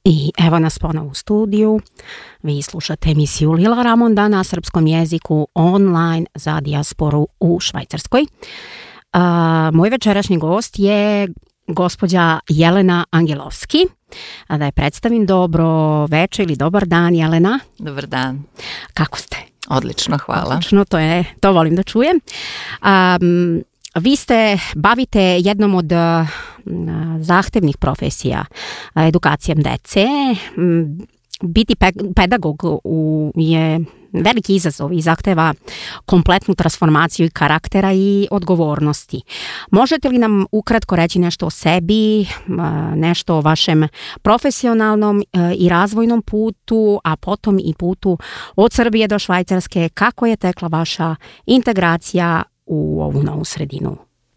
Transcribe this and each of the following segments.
I evo nas ponovo u studiju. Vi slušate emisiju Lila Ramonda na srpskom jeziku online za dijasporu u Švajcarskoj. Moj večerašnji gost je gospođa Jelena Angelovski. Da je predstavim, dobro večer ili dobar dan, Jelena. Dobar dan. Kako ste? Odlično, hvala. Odlično, to volim da čujem. Vi se bavite jednom od zahtevnih profesija, edukacijom dece. Biti pedagog je veliki izazov i zahteva kompletnu transformaciju karaktera i odgovornosti. Možete li nam ukratko reći nešto o sebi, nešto o vašem profesionalnom i razvojnom putu, a potom i putu od Srbije do Švajcarske, kako je tekla vaša integracija u ovu novu sredinu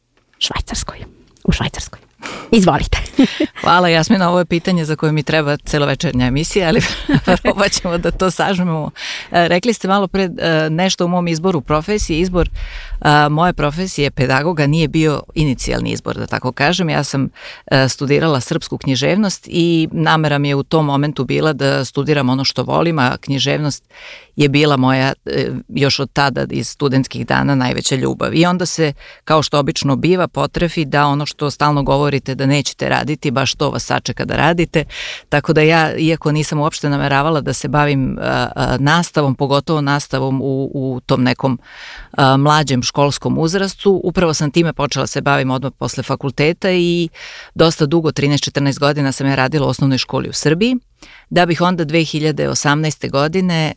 u Švajcarskoj? Izvolite. Hvala, Jasmina, ovo je pitanje za koje mi treba celovečernja emisija, ali probat ćemo da to sažmemo. Rekli ste malo pred nešto o mom izboru profesije. Izbor moje profesije pedagoga nije bio inicijalni izbor, da tako kažem. Ja sam studirala srpsku književnost i namera mi je u tom momentu bila da studiram ono što volim, a književnost je bila moja još od tada iz studentskih dana najveća ljubav. I onda se, kao što obično biva, potrefi da ono što stalno govorite da nećete raditi, baš to vas sačeka da radite. Tako da ja, iako nisam uopšte nameravala da se bavim nastavom, pogotovo nastavom u tom nekom mlađem školskom uzrastu, upravo sam time počela se bavim odmah posle fakulteta i dosta dugo, 13-14 godina sam ja radila u osnovnoj školi u Srbiji, da bih onda 2018. godine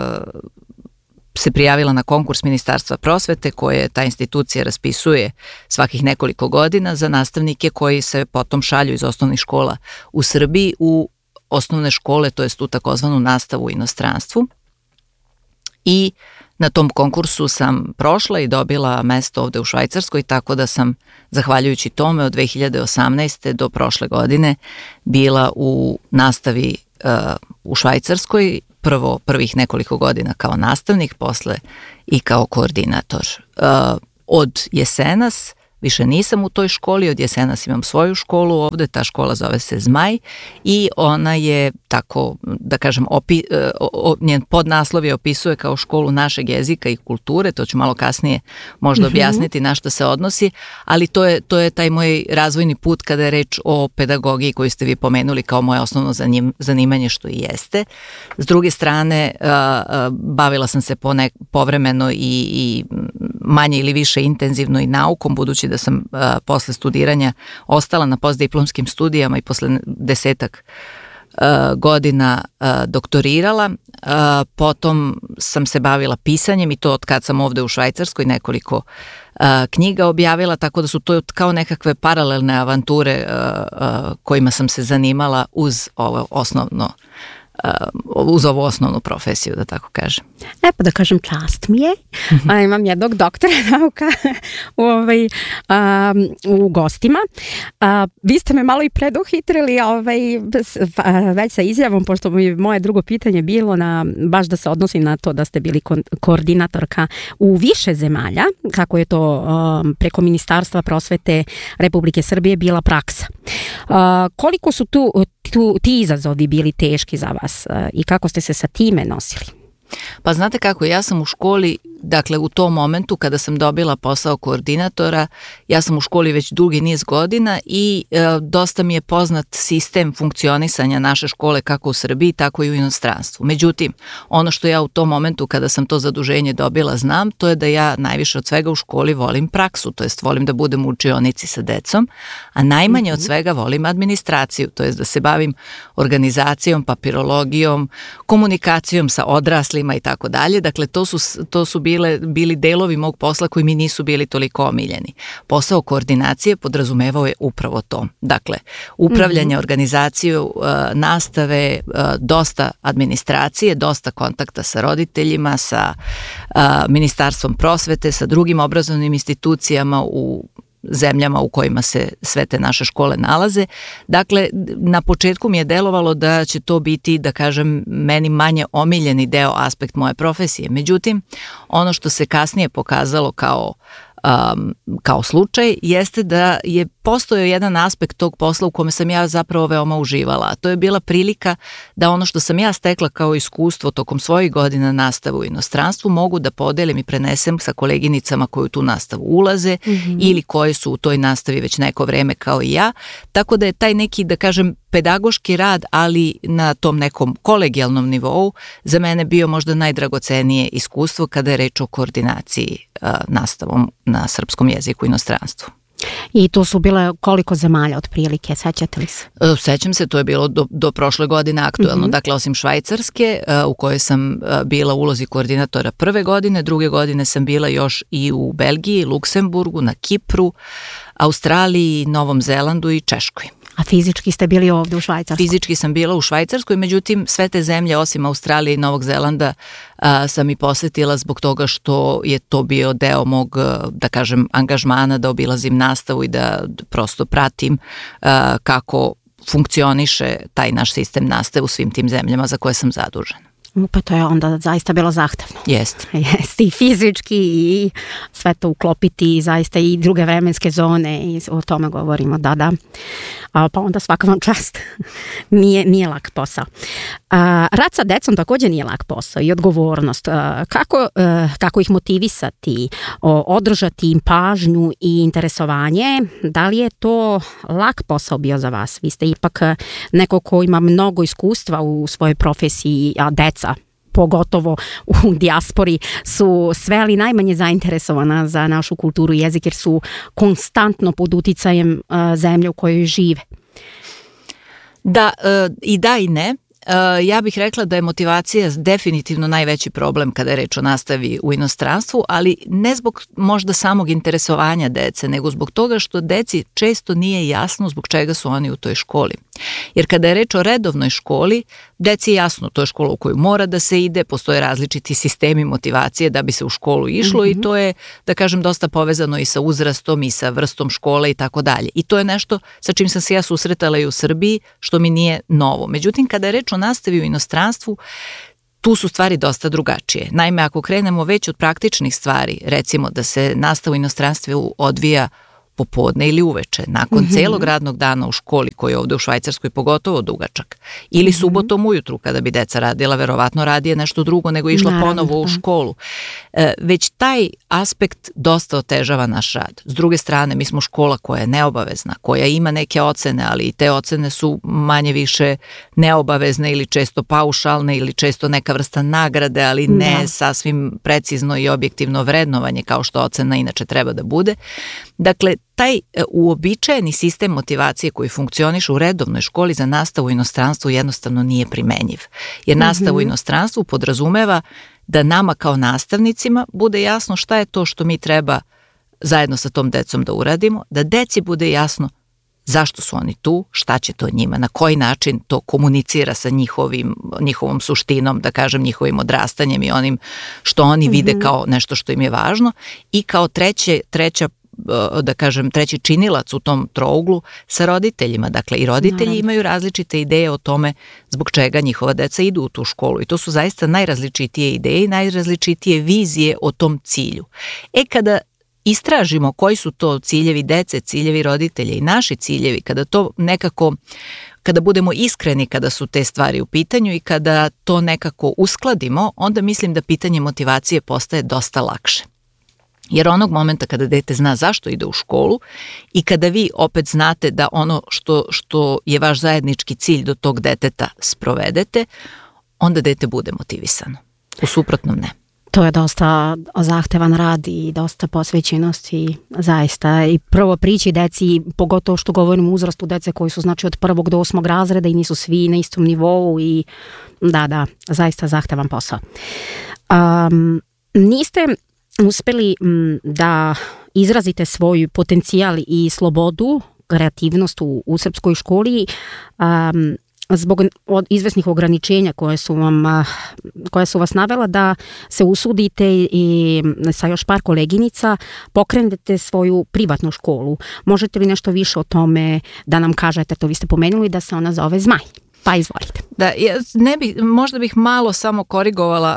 se prijavila na konkurs Ministarstva prosvete koje ta institucija raspisuje svakih nekoliko godina za nastavnike koji se potom šalju iz osnovnih škola u Srbiji u osnovne škole, to jest u takozvanu nastavu u inostranstvu. I na tom konkursu sam prošla i dobila mesto ovde u Švajcarskoj, tako da sam, zahvaljujući tome, od 2018. do prošle godine bila u nastavi u Švajcarskoj, prvih nekoliko godina kao nastavnik, posle i kao koordinator. Od jesenas više nisam u toj školi, od jesenas imam svoju školu ovde, ta škola zove se Zmaj i ona je tako, da kažem, njen podnaslov je opisuje kao školu našeg jezika i kulture, to ću malo kasnije možda objasniti na što se odnosi, ali to je taj moj razvojni put kada je reč o pedagogiji koju ste vi pomenuli kao moje osnovno zanimanje, što i jeste. S druge strane, bavila sam se povremeno i manje ili više intenzivno i naukom, budući da sam posle studiranja ostala na postdiplomskim studijama i posle 10 godina doktorirala. Potom sam se bavila pisanjem i to od kad sam ovde u Švajcarskoj nekoliko knjiga objavila, tako da su to kao nekakve paralelne avanture kojima sam se zanimala uz ovu osnovnu profesiju, da tako kažem. Pa da kažem, čast mi je. Imam jednog doktora nauka u gostima. Vi ste me malo i preduhitrili već sa izjavom, pošto mi moje drugo pitanje bilo baš da se odnosi na to da ste bili koordinatorka u više zemalja, kako je to preko Ministarstva prosvete Republike Srbije bila praksa. Koliko su ti izazovi bili teški za vas i kako ste se sa time nosili? Pa znate kako, ja sam u školi, dakle u tom momentu kada sam dobila posao koordinatora, ja sam u školi već dugi niz godina i dosta mi je poznat sistem funkcionisanja naše škole kako u Srbiji, tako i u inostranstvu. Međutim, ono što ja u tom momentu kada sam to zaduženje dobila znam, to je da ja najviše od svega u školi volim praksu, to jest volim da budem u učionici sa decom, a najmanje od svega volim administraciju, to jest da se bavim organizacijom, papirologijom, komunikacijom sa odraslima i tako dalje. Dakle, to su bili delovi mog posla koji mi nisu bili toliko omiljeni. Posao koordinacije podrazumevao je upravo to. Dakle, upravljanje, organizaciju, nastave, dosta administracije, dosta kontakta sa roditeljima, sa Ministarstvom prosvete, sa drugim obrazovnim institucijama u zemljama u kojima se sve te naše škole nalaze. Dakle, na početku mi je delovalo da će to biti, da kažem, meni manje omiljeni deo, aspekt moje profesije. Međutim, ono što se kasnije pokazalo kao slučaj jeste da je postojao jedan aspekt tog posla u kome sam ja zapravo veoma uživala, a to je bila prilika da ono što sam ja stekla kao iskustvo tokom svojih godina nastave u inostranstvu mogu da podelim i prenesem sa koleginicama koje u tu nastavu ulaze ili koje su u toj nastavi već neko vreme kao i ja, tako da je taj neki, da kažem, pedagoški rad, ali na tom nekom kolegijalnom nivou, za mene bio možda najdragocenije iskustvo kada je reč o koordinaciji nastavom na srpskom jeziku u inostranstvu. I tu su bile koliko zemalja otprilike, sećate li se? Sećam se, to je bilo do prošle godine aktuelno. Dakle, osim Švajcarske, u kojoj sam bila u ulozi koordinatora prve godine, druge godine sam bila još i u Belgiji, Luksemburgu, na Kipru, Australiji, Novom Zelandu i Češkoj. A fizički ste bili ovdje u Švajcarskoj? Fizički sam bila u Švajcarskoj, međutim sve te zemlje osim Australije i Novog Zelanda sam i posjetila zbog toga što je to bio deo mog, da kažem, angažmana da obilazim nastavu i da prosto pratim kako funkcioniše taj naš sistem nastave u svim tim zemljama za koje sam zadužena. Pa to je onda zaista bilo zahtevno. Jeste. Jeste i fizički i sve to uklopiti i zaista i druge vremenske zone i o tome govorimo, da. Pa onda svaka vam čast. Nije lak posao. Rad sa decom također nije lak posao i odgovornost. Kako ih motivisati, održati im pažnju i interesovanje, da li je to lak posao bio za vas? Vi ste ipak neko ko ima mnogo iskustva u svojoj profesiji, a deca pogotovo u dijaspori su sve ali najmanje zainteresovana za našu kulturu i jezik jer su konstantno pod uticajem zemlje u kojoj žive. Da i ne. Ja bih rekla da je motivacija definitivno najveći problem kada je reč o nastavi u inostranstvu, ali ne zbog možda samog interesovanja dece, nego zbog toga što deci često nije jasno zbog čega su oni u toj školi. Jer kada je reč o redovnoj školi, deci je jasno, to je škola u koju mora da se ide, postoje različiti sistemi motivacije da bi se u školu išlo i to je, da kažem, dosta povezano i sa uzrastom i sa vrstom škole i tako dalje. I to je nešto sa čim sam se ja susretala i u Srbiji, što mi nije novo. Međutim, kada je reč o nastavi u inostranstvu, tu su stvari dosta drugačije. Naime, ako krenemo već od praktičnih stvari, recimo da se nastava u inostranstvu odvija popodne ili uveče, nakon celog radnog dana u školi, koji je ovdje u Švajcarskoj pogotovo dugačak, ili subotom ujutru kada bi deca radila, verovatno radije nešto drugo nego išla ponovo u školu. Već taj aspekt dosta otežava naš rad. S druge strane, mi smo škola koja je neobavezna, koja ima neke ocene, ali i te ocene su manje više neobavezne ili često paušalne ili često neka vrsta nagrade, ali ne sasvim precizno i objektivno vrednovanje kao što ocena inače treba da bude. Dakle, taj uobičajeni sistem motivacije koji funkcioniše u redovnoj školi za nastavu u inostranstvu jednostavno nije primenjiv. Jer nastavu u inostranstvu podrazumeva da nama kao nastavnicima bude jasno šta je to što mi treba zajedno sa tom decom da uradimo, da deci bude jasno zašto su oni tu, šta će to njima, na koji način to komunicira sa njihovom suštinom, da kažem, njihovim odrastanjem i onim što oni vide kao nešto što im je važno. I kao treći činilac u tom trouglu sa roditeljima. Dakle, i roditelji imaju različite ideje o tome zbog čega njihova deca idu u tu školu. I to su zaista najrazličitije ideje i najrazličitije vizije o tom cilju. Kada istražimo koji su to ciljevi dece, ciljevi roditelja i naši ciljevi, kada budemo iskreni kada su te stvari u pitanju i kada to nekako uskladimo, onda mislim da pitanje motivacije postaje dosta lakše. Jer onog momenta kada dete zna zašto ide u školu i kada vi opet znate da ono što je vaš zajednički cilj do tog deteta sprovedete, onda dete bude motivisano. U suprotnom ne. To je dosta zahtevan rad i dosta posvećenosti zaista. I prvo prići deci, pogotovo što govorim o uzrastu dece koji su znači od 1. do 8. razreda i nisu svi na istom nivou i da, zaista zahtevan posao. Niste uspeli da izrazite svoj potencijal i slobodu, kreativnost u srpskoj školi zbog izvesnih ograničenja koja su vas navela da se usudite i sa još par koleginica pokrenete svoju privatnu školu. Možete li nešto više o tome da nam kažete? To vi ste pomenuli da se ona zove Zmaj. Pa izvolite. Da, možda bih malo samo korigovala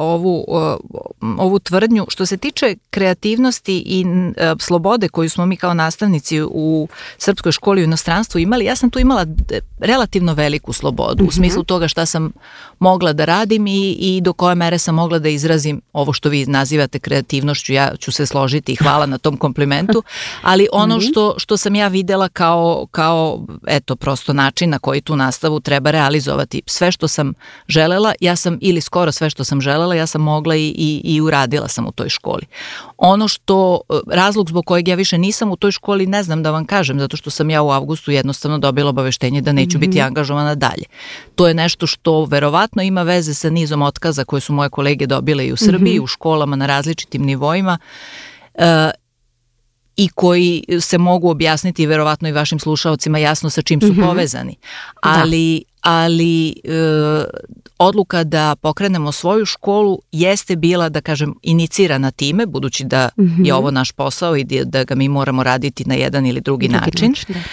ovu tvrdnju. Što se tiče kreativnosti i slobode koju smo mi kao nastavnici u Srpskoj školi u inostranstvu imali, ja sam tu imala relativno veliku slobodu u smislu toga šta sam mogla da radim i do koje mere sam mogla da izrazim ovo što vi nazivate kreativnošću. Ja ću se složiti i hvala na tom komplimentu, ali ono što sam ja videla kao eto prosto način na koji tu nastavu treba realizovati. Sve što sam želela, ili skoro sve što sam želela, ja sam mogla i uradila sam u toj školi. Ono što, razlog zbog kojeg ja više nisam u toj školi, ne znam da vam kažem, zato što sam ja u avgustu jednostavno dobila obaveštenje da neću biti angažovana dalje. To je nešto što verovatno ima veze sa nizom otkaza koje su moje kolege dobile i u Srbiji, u školama na različitim nivoima, i koji se mogu objasniti verovatno i vašim slušaocima jasno sa čim su povezani. Ali odluka da pokrenemo svoju školu jeste bila, da kažem, inicirana time, budući da je ovo naš posao i da ga mi moramo raditi na jedan ili drugi način.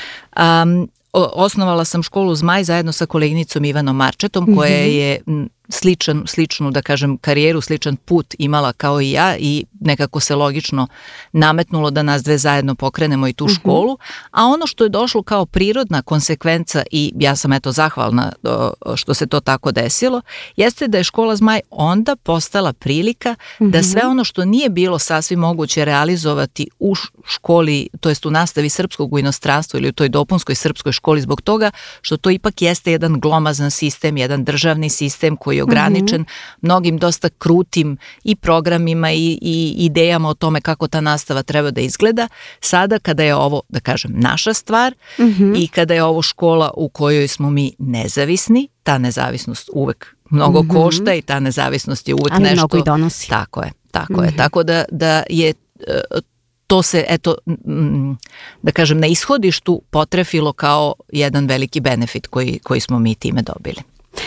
Osnovala sam školu Zmaj zajedno sa koleginicom Ivanom Marčetom, koja je sličnu, da kažem, karijeru, sličan put imala kao i ja i nekako se logično nametnulo da nas dve zajedno pokrenemo i tu školu, a ono što je došlo kao prirodna konsekvenca i ja sam eto zahvalna što se to tako desilo, jeste da je škola Zmaj onda postala prilika da sve ono što nije bilo sasvim moguće realizovati u školi, to jest u nastavi srpskog u inostranstvu ili u toj dopunskoj srpskoj školi, zbog toga što to ipak jeste jedan glomazan sistem, jedan državni sistem koji je ograničen mnogim dosta krutim i programima i idejama o tome kako ta nastava treba da izgleda. Sada kada je ovo, da kažem, naša stvar i kada je ovo škola u kojoj smo mi nezavisni, ta nezavisnost uvek mnogo košta i ta nezavisnost je uvek ali nešto... Ali mnogo i donosi. Tako je. Tako da je to se, eto, da kažem, na ishodištu potrefilo kao jedan veliki benefit koji smo mi time dobili.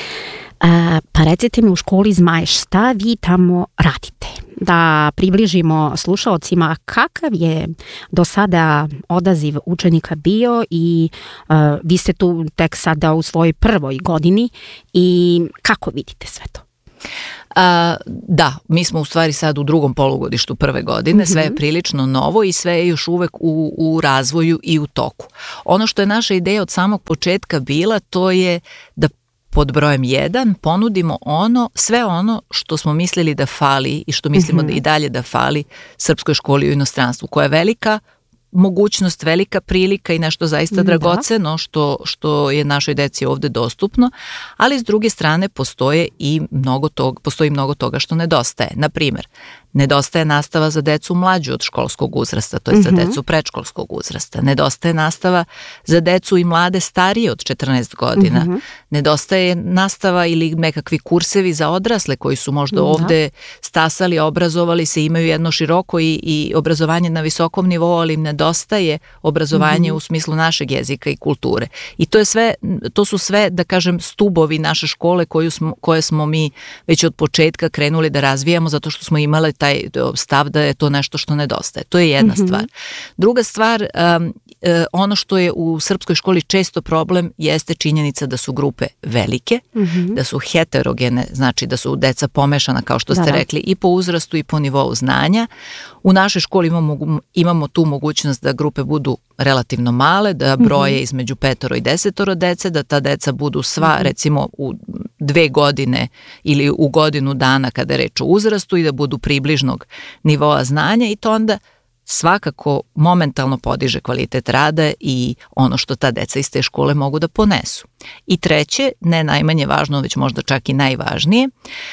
Pa recite mi, u školi Zmaj, šta vi tamo radite? Da približimo slušaocima kakav je do sada odaziv učenika bio i vi ste tu tek sada u svojoj prvoj godini i kako vidite sve to? Da, mi smo u stvari sad u drugom polugodištu prve godine, sve je prilično novo i sve je još uvek u razvoju i u toku. Ono što je naša ideja od samog početka bila, to je da pod brojem 1 ponudimo sve ono što smo mislili da fali i što mislimo da i dalje da fali srpskoj školi u inostranstvu, koja je velika mogućnost, velika prilika i nešto zaista dragoceno što je našoj deci ovde dostupno, ali s druge strane postoji mnogo toga što nedostaje. Na primjer, nedostaje nastava za decu mlađu od školskog uzrasta, to je za decu predškolskog uzrasta. Nedostaje nastava za decu i mlade starije od 14 godina. Nedostaje nastava ili nekakvi kursevi za odrasle koji su možda ovde stasali, obrazovali se, imaju jedno široko i obrazovanje na visokom nivou, ali im nedostaje obrazovanje u smislu našeg jezika i kulture. I to su sve, da kažem, stubovi naše škole koje smo mi već od početka krenuli da razvijamo zato što smo imali taj stav da je to nešto što nedostaje. To je jedna stvar. Druga stvar, ono što je u srpskoj školi često problem jeste činjenica da su grupe velike, da su heterogene, znači da su deca pomešana, kao što ste rekli, i po uzrastu i po nivou znanja. U našoj školi imamo tu mogućnost da grupe budu relativno male, da broje između 5 i 10 dece, da ta deca budu sva recimo u 2 godine ili u godinu dana kada je reč o uzrastu i da budu približnog nivoa znanja i to onda svakako momentalno podiže kvalitet rada i ono što ta deca iz te škole mogu da ponesu. I treće, ne najmanje važno, već možda čak i najvažnije,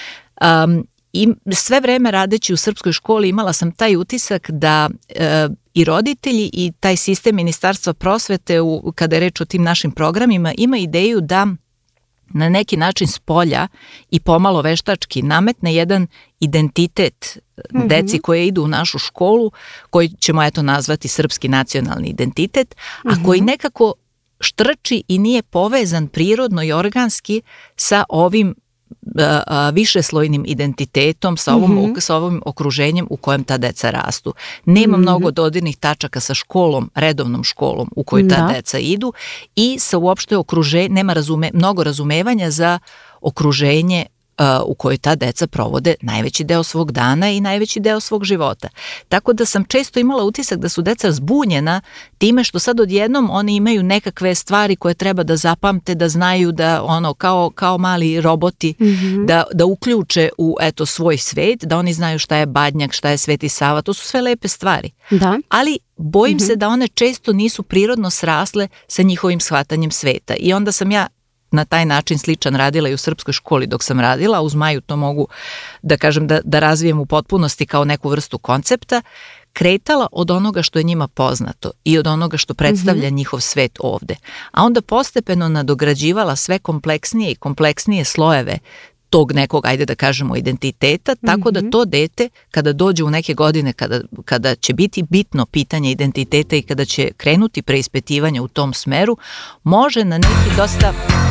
i sve vreme radeći u srpskoj školi imala sam taj utisak da i roditelji i taj sistem Ministarstva prosvete kada je reč o tim našim programima ima ideju da na neki način spolja i pomalo veštački nametne jedan identitet deci koje idu u našu školu, koji ćemo eto nazvati srpski nacionalni identitet, a koji nekako štrči i nije povezan prirodno i organski sa ovim višeslojnim identitetom, sa ovim okruženjem u kojem ta deca rastu. Nema mnogo dodirnih tačaka sa školom, redovnom školom u koju ta deca idu i sa uopšte nema mnogo razumevanja za okruženje u kojoj ta deca provode najveći deo svog dana i najveći deo svog života. Tako da sam često imala utisak da su deca zbunjena time što sad odjednom oni imaju nekakve stvari koje treba da zapamte, da znaju da kao mali roboti da uključe u svoj svet, da oni znaju šta je Badnjak, šta je Sveti Sava, to su sve lepe stvari. Da. Ali bojim se da one često nisu prirodno srasle sa njihovim shvatanjem sveta. I onda sam ja na taj način sličan radila i u srpskoj školi dok sam radila, uz Maju to mogu da kažem da razvijem u potpunosti kao neku vrstu koncepta, kretala od onoga što je njima poznato i od onoga što predstavlja njihov svet ovde. A onda postepeno nadograđivala sve kompleksnije i kompleksnije slojeve tog nekog, ajde da kažemo, identiteta, tako da to dete, kada dođe u neke godine, kada će biti bitno pitanje identiteta i kada će krenuti preispitivanje u tom smeru, može na neki dosta,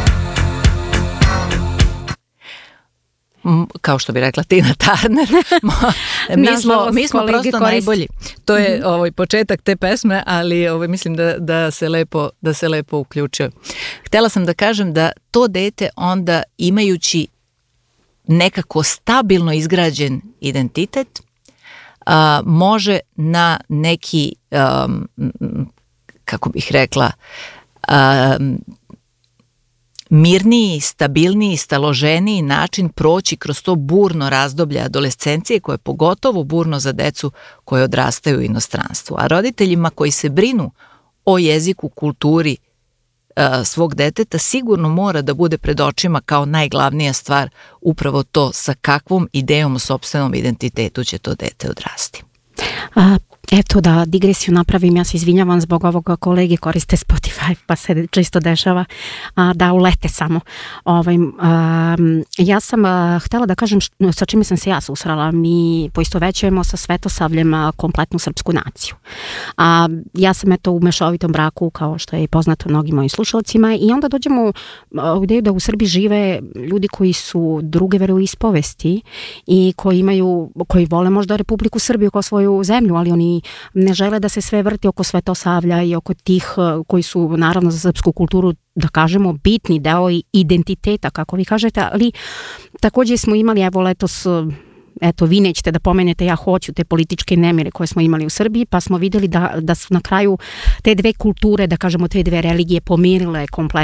kao što bi rekla Tina Turner, mi smo prosto najbolji. To je početak te pesme, ali mislim da se lepo uključio. Htjela sam da kažem da to dete onda, imajući nekako stabilno izgrađen identitet, može na neki, kako bih rekla, mirniji, stabilniji, staloženiji način proći kroz to burno razdoblje adolescencije, koje je pogotovo burno za decu koje odrastaju u inostranstvu. A roditeljima koji se brinu o jeziku, kulturi svog deteta sigurno mora da bude pred očima kao najglavnija stvar upravo to sa kakvom idejom o sopstvenom identitetu će to dete odrasti. Eto da digresiju napravim, ja se izvinjavam zbog ovoga, kolege koriste Spotify pa se čisto dešava da ulete samo. Ja sam htjela da kažem sa čime sam se ja susrela. Mi poistovećujemo sa Svetosavljem kompletnu srpsku naciju. Ja sam u mešovitom braku, kao što je i poznato mnogim mojim slušalcima, i onda dođemo u ideju da u Srbiji žive ljudi koji su druge veroispovesti i koji vole možda Republiku Srbiju kao svoju zemlju, ali oni ne žele da se sve vrti oko Svetosavlja i oko tih koji su naravno za srpsku kulturu, da kažemo, bitni deo identiteta, kako vi kažete, ali također smo imali, evo letos, vi nećete da pomenete, ja hoću, te političke nemire koje smo imali u Srbiji, pa smo vidjeli da su na kraju te dve kulture, da kažemo te dve religije pomirile kompletno